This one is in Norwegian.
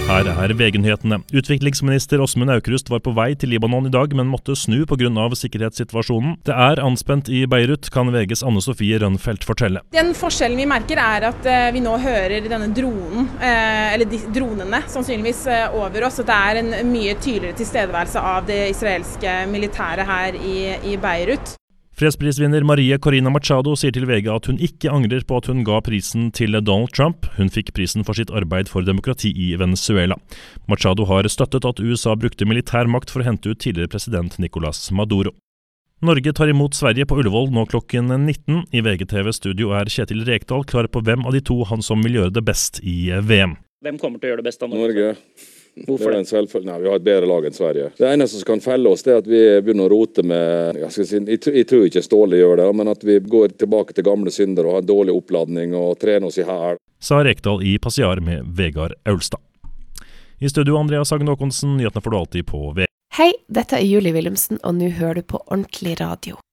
Her VG-nyhetene. Utviklingsminister Åsmund Aukrust var på vei til Libanon i dag, men måtte snu på grunn av sikkerhetssituasjonen. Det anspent i Beirut, kan VGs Anne Sofie Rønfeldt fortelle. Den forskjellen vi merker at vi nå hører denne dronen, eller dronene sannsynligvis over oss, at det en mye tydeligere tilstedeværelse av det israelske militæret her i Beirut. Fredsprisvinner Maria Corina Machado sier til VG at hun ikke angrer på at hun ga prisen til Donald Trump. Hun fikk prisen for sitt arbeid for demokrati i Venezuela. Machado har støttet at USA brukte militær makt for å hente ut tidligere president Nicolás Maduro. Norge tar imot Sverige på Ullevål nå klokken 19. I VGTV-studio Kjetil Rekdal klar på hvem av de to han som vil gjøre det best i VM. Hvem kommer til å gjøre det best av Norge? Hvorfor det? Nei, vi har et bedre lag enn Sverige. Det eneste som kan felle oss, det at vi begynner å rote med, jeg tror ikke Ståle gjør det, men at vi går tilbake til gamle synder og har en dårlig oppladning og trener oss i hæl. Sa Rekdal i Passiar med Vegard Aulstad. I studio Andreas Hagen Håkonsen, nyhetene får du alltid på VG. Hei, dette Julie Wilhelmsen, og nå hører du på Ordentlig Radio.